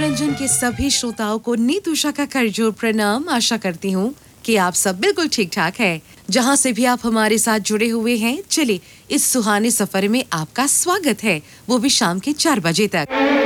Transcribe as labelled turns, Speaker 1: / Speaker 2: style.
Speaker 1: मनोरंजन के सभी श्रोताओं को नीतू उषा का करजोर प्रणाम। आशा करती हूँ कि आप सब बिल्कुल ठीक ठाक हैं। जहाँ से भी आप हमारे साथ जुड़े हुए हैं, चलिए इस सुहाने सफर में आपका स्वागत है, वो भी शाम के 4 बजे तक।